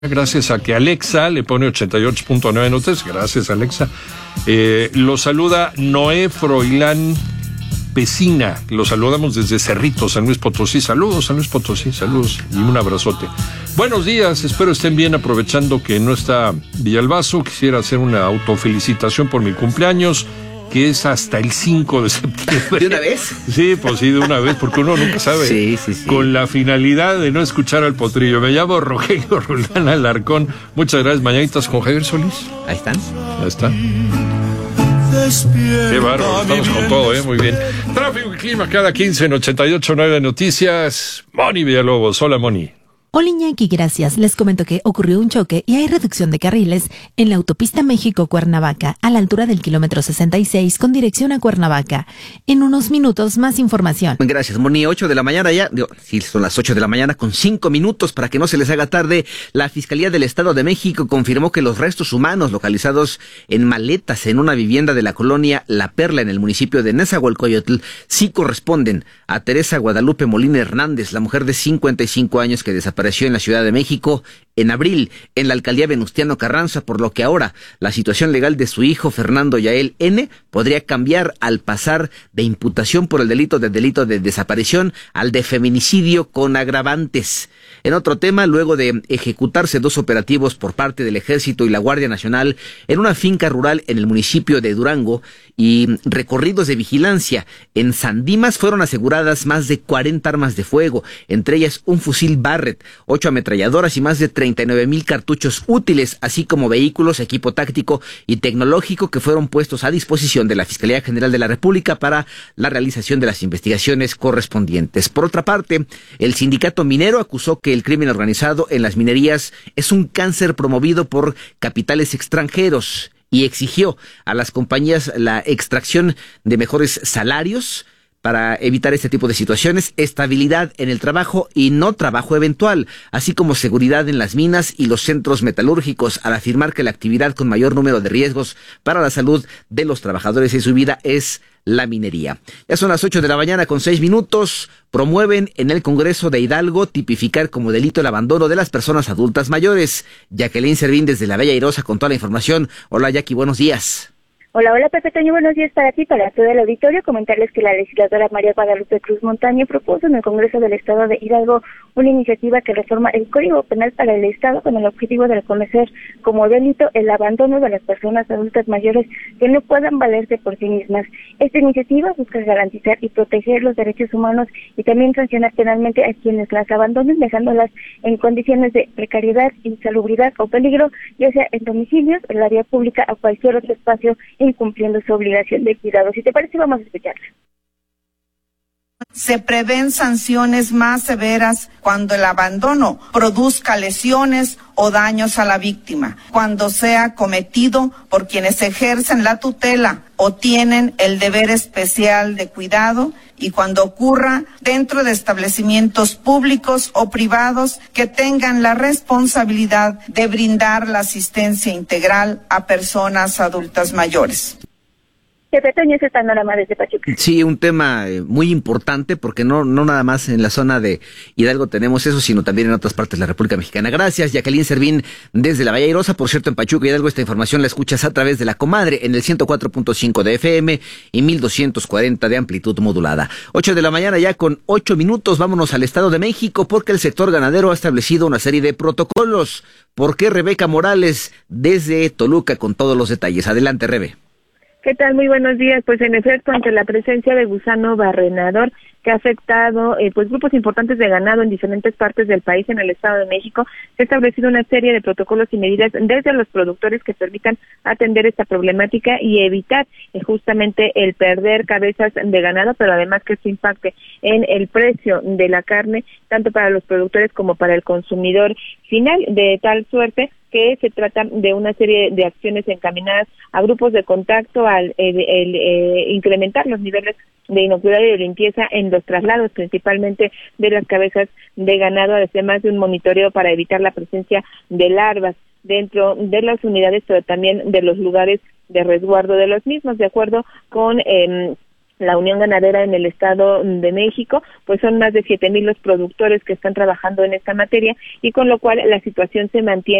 Gracias a que Alexa le pone 88.9 notas. Gracias, Alexa. Lo saluda Noé Froilán Pesina. Lo saludamos desde Cerrito, San Luis Potosí. Saludos, San Luis Potosí, saludos y un abrazote. Buenos días, espero estén bien, aprovechando que no está Villalbazo. Quisiera hacer una autofelicitación por mi cumpleaños, que es hasta el 5 de septiembre. ¿De una vez? Sí, pues sí, de una vez, porque uno nunca sabe. Sí. Con la finalidad de no escuchar al potrillo. Me llamo Rogelio Roldán Alarcón. Muchas gracias. Mañanitas con Javier Solís. Ahí están. Ya está. Qué bárbaro, estamos con todo, muy bien. Tráfico y clima cada 15 en 88.9 Noticias. Moni Villalobos. Hola, Moni. Hola Iñaki, gracias. Les comento que ocurrió un choque y hay reducción de carriles en la autopista México-Cuernavaca, a la altura del kilómetro 66 con dirección a Cuernavaca. En unos minutos, más información. Gracias, Moni. 8 de la mañana ya. Sí, son las 8 de la mañana con 5 minutos para que no se les haga tarde. La Fiscalía del Estado de México confirmó que los restos humanos localizados en maletas en una vivienda de la colonia La Perla en el municipio de Nezahualcóyotl sí corresponden a Teresa Guadalupe Molina Hernández, la mujer de 55 años que desapareció en la Ciudad de México en abril en la alcaldía Venustiano Carranza, por lo que ahora la situación legal de su hijo Fernando Yael N. podría cambiar al pasar de imputación por el delito de desaparición al de feminicidio con agravantes. En otro tema, luego de ejecutarse 2 operativos por parte del Ejército y la Guardia Nacional en una finca rural en el municipio de Durango y recorridos de vigilancia en San Dimas, fueron aseguradas más de 40 armas de fuego, entre ellas un fusil Barrett, 8 ametralladoras y más de 39,000 cartuchos útiles, así como vehículos, equipo táctico y tecnológico que fueron puestos a disposición de la Fiscalía General de la República para la realización de las investigaciones correspondientes. Por otra parte, el sindicato minero acusó que el crimen organizado en las minerías es un cáncer promovido por capitales extranjeros y exigió a las compañías la extracción de mejores salarios para evitar este tipo de situaciones, estabilidad en el trabajo y no trabajo eventual, así como seguridad en las minas y los centros metalúrgicos, al afirmar que la actividad con mayor número de riesgos para la salud de los trabajadores y su vida es la minería. Ya son las 8 de la mañana con 6 minutos. Promueven en el Congreso de Hidalgo tipificar como delito el abandono de las personas adultas mayores. Jacqueline Servín desde la Bella Airosa con toda la información. Hola Jackie, buenos días. Hola, Pepe Toño, buenos días para ti, para todo el auditorio. Comentarles que la legisladora María Guadalupe Cruz Montaño propuso en el Congreso del Estado de Hidalgo una iniciativa que reforma el Código Penal para el Estado con el objetivo de reconocer como delito el abandono de las personas adultas mayores que no puedan valerse por sí mismas. Esta iniciativa busca garantizar y proteger los derechos humanos y también sancionar penalmente a quienes las abandonen, dejándolas en condiciones de precariedad, insalubridad o peligro, ya sea en domicilios, en la vía pública o cualquier otro espacio, incumpliendo su obligación de cuidado. Si te parece, vamos a escucharla. Se prevén sanciones más severas cuando el abandono produzca lesiones o daños a la víctima, cuando sea cometido por quienes ejercen la tutela o tienen el deber especial de cuidado, y cuando ocurra dentro de establecimientos públicos o privados que tengan la responsabilidad de brindar la asistencia integral a personas adultas mayores. Pepe Toño, ese panorama desde Pachuca. Sí, un tema muy importante, porque no nada más en la zona de Hidalgo tenemos eso, sino también en otras partes de la República Mexicana. Gracias, Jacqueline Servín, desde la Bella Airosa. Por cierto, en Pachuca, Hidalgo, esta información la escuchas a través de La Comadre, en el 104.5 de FM y 1240 de amplitud modulada. 8 de la mañana ya con 8 minutos, vámonos al Estado de México, porque el sector ganadero ha establecido una serie de protocolos. ¿Por qué? Rebeca Morales, desde Toluca, con todos los detalles. Adelante, Rebe. ¿Qué tal? Muy buenos días. Pues en efecto, ante la presencia de gusano barrenador que ha afectado grupos importantes de ganado en diferentes partes del país, en el Estado de México, se ha establecido una serie de protocolos y medidas desde los productores que permitan atender esta problemática y evitar justamente el perder cabezas de ganado, pero además que esto impacte en el precio de la carne, tanto para los productores como para el consumidor final, de tal suerte que se trata de una serie de acciones encaminadas a grupos de contacto, al incrementar los niveles de inocuidad y de limpieza en los traslados, principalmente de las cabezas de ganado, además de un monitoreo para evitar la presencia de larvas dentro de las unidades, pero también de los lugares de resguardo de los mismos, de acuerdo con la Unión Ganadera en el Estado de México, pues son más de 7,000 los productores que están trabajando en esta materia y con lo cual la situación se mantiene